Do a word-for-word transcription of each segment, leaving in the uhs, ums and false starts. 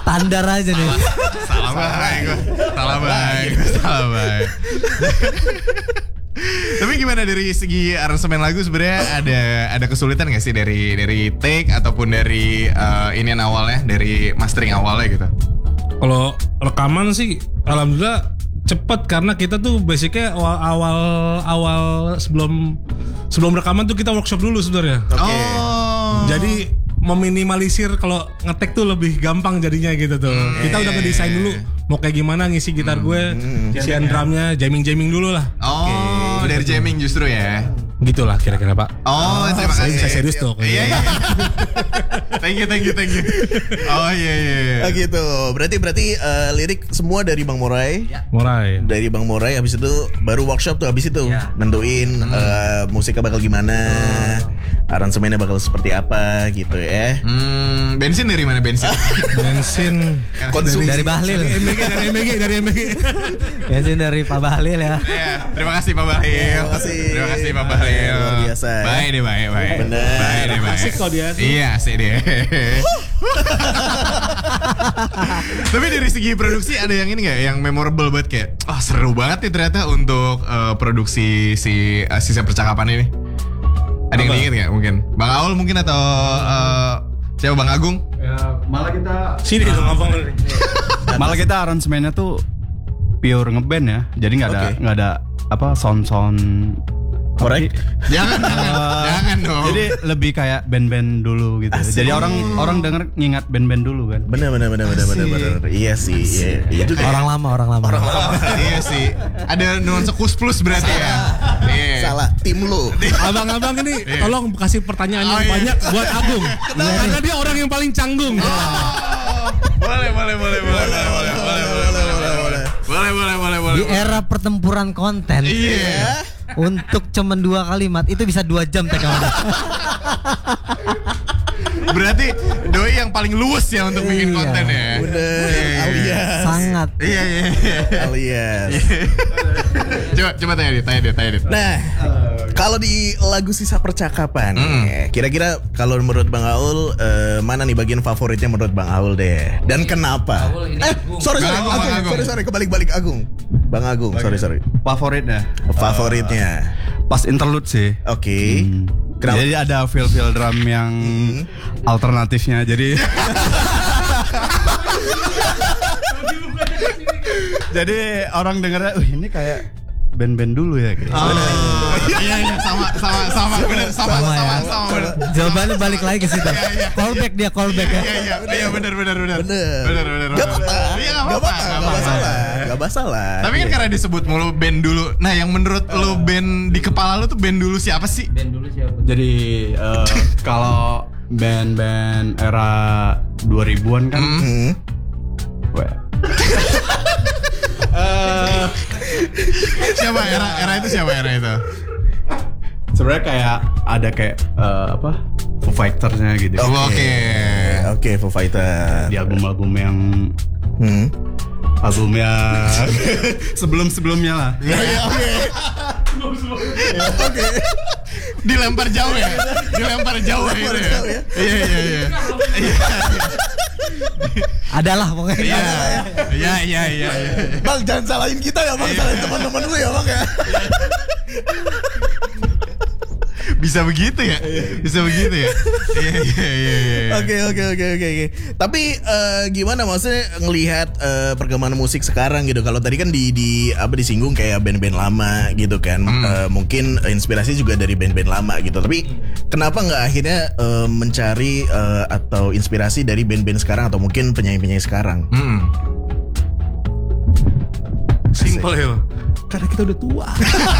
Standar aja nih. Salah baik gue. Salah baik. Salah baik. Tapi gimana dari segi aransemen lagu sebenarnya ada ada kesulitan nggak sih dari dari take ataupun dari uh, inian awalnya, dari mastering awalnya gitu? Kalau rekaman sih alhamdulillah cepet karena kita tuh basicnya awal awal, awal sebelum sebelum rekaman tuh kita workshop dulu sebenarnya. Okay. Oh. Jadi meminimalisir kalau ngetek tuh lebih gampang jadinya gitu tuh. Hmm, kita iya, udah ngedesain iya, dulu mau kayak gimana ngisi gitar gue, hmm, isian drumnya, jamming jamming dulu lah. Oh, okay, dari jamming justru ya. Gitulah kira-kira Pak. Oh, terima kasih. Saya serius tuh. Iya, iya. Thank you, thank you, thank you. Oh iya, iya, iya. Oh gitu. Berarti berarti uh, lirik semua dari Bang Moray. Ya. Moray. Dari Bang Moray, habis itu baru workshop tuh, habis itu Ya. nentuin Hmm. uh, musiknya bakal gimana, Oh. aransemennya bakal seperti apa gitu ya. Hmm, bensin dari mana bensin? Bensin Konsumsi. Dari Bahlil. dari M B G, dari M B G, dari M B G. Bensin dari Pak Bahlil ya. Iya, terima kasih Pak Bahlil. Terima kasih. Terima kasih Pak Bahlil. Luar biasa. Baik deh, baik, baik. Bener. Baik deh, baik. Asik kok dia tuh. Iya, asik deh. Tapi dari segi produksi ada yang ini nggak, yang memorable banget kayak, oh seru banget nih ternyata untuk uh, produksi si uh, sisa percakapan ini. Ada yang Apa? diinget nggak mungkin? Bang Aul mungkin atau uh, siapa Bang Agung? Ya, malah kita Sini dong ngomong. malah kita aransemennya tuh pure ngeband ya. Jadi nggak ada Oke. nggak ada apa sound-sound. Korek. Jangan, jangan, jangan dong. Jadi lebih kayak band-band dulu gitu. Asik. Jadi orang orang denger ngingat band-band dulu kan. Bener bener bener bener bener bener. Iya sih. Iya, iya juga. Orang lama, orang lama. Iya sih. Ada nuansa kus plus berarti ya. Iya. Salah tim lu. Abang-abang ini tolong kasih pertanyaan yang Oh, iya. banyak buat Agung. Karena dia orang yang paling canggung. Boleh, boleh, boleh, boleh, boleh, boleh, boleh, boleh, boleh, boleh, boleh, boleh, boleh, boleh. Di era pertempuran konten. Iya. Untuk cuman dua kalimat itu bisa dua jam tekanan. Berarti doi yang paling luwes ya untuk bikin Iya. konten ya. Bener. Alias. Sangat. Iya, iya, iya. Alias. Coba, coba tanya dia, tanya dia, tanya dia. Nah, kalau di lagu Sisa Percakapan, Hmm. ya, kira-kira kalau menurut Bang Aul, eh, mana nih bagian favoritnya menurut Bang Aul deh? Dan kenapa? Eh, sorry sorry, Bang Agung, Agung, Bang Agung. sorry sorry, kebalik-balik Agung. Bang Agung, sorry sorry. Favoritnya Favoritnya, pas interlude sih. oke. Hmm. Kenapa? Jadi ada feel-feel drum yang alternatifnya. Jadi Jadi orang dengernya, "Wih, ini kayak band-band dulu ya." Gitu. Oh, iya, iya, sama, sama, sama, bener, sama, Sama sama, ya. sama, bener. Jawabannya balik lagi ke situ. Iya, iya. Callback dia, callback ya. Iya, iya, iya, bener, bener, bener, Bener. bener, bener, Gak bener. apa-apa. Iya, Gak nggak apa-apa. apa-apa, Gak nggak masalah. apa-apa. Gak masalah. Tapi kan Iya. karena disebut mulu band dulu. Nah, yang menurut lo band di kepala lo tuh band dulu siapa sih? Jadi eh, kalau band-band era dua ribuan kan, Hmm. weh. Eh, Siapa era era itu siapa era itu? sebenarnya kayak ada kayak eh, apa Foo Fighters-nya gitu. Oh, Oke. Oke, Foo Fighter. Di album-album yang Hmm. albumnya sebelum-sebelumnya lah. Iya, iya, oke. Oke. Dilempar jauh ya? Dilempar jauh ya itu ya? jauh ya? Iya, iya, iya. Adalah pokoknya. Iya, iya, iya, iya. Bang, jangan salahin kita ya, Bang. Salahin teman-teman lu ya, Bang ya. Bisa begitu ya? Bisa begitu ya? Iya, iya, iya, iya. Oke oke oke oke oke. Tapi eh, gimana maksudnya ngelihat eh, perkembangan musik sekarang gitu. Kalau tadi kan di di apa disinggung kayak band-band lama gitu kan. Eh, mungkin inspirasi juga dari band-band lama gitu. Tapi kenapa nggak akhirnya eh, mencari eh, atau inspirasi dari band-band sekarang atau mungkin penyanyi-penyanyi sekarang? Hmm. Simple ya. Karena kita udah tua.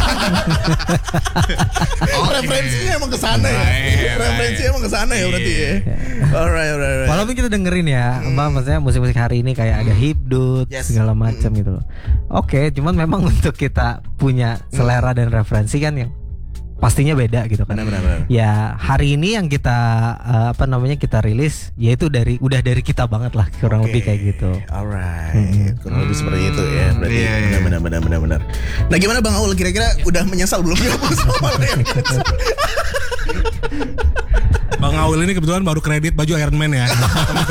Oh, referensinya emang ke sana ya. Baik, Referensinya baik. emang ke sana ya berarti ya. Alright alright alright. Walaupun kita dengerin ya, apa maksudnya musik-musik hari ini kayak ada hipdut Yes. segala macam gitu loh. Oke, cuman memang untuk kita punya selera dan referensi kan yang pastinya beda gitu kan. Benar-benar. Ya hari ini yang kita eh, apa namanya kita rilis, yaitu dari udah dari kita banget lah kurang Oke. lebih kayak gitu. Alright, kurang lebih seperti itu ya. Berarti Iya, iya. benar benar benar benar. Nah, gimana Bang Aul kira-kira udah menyesal belum gabung sama Lion Dance? Bang Aul ini kebetulan baru kredit baju Iron Man ya.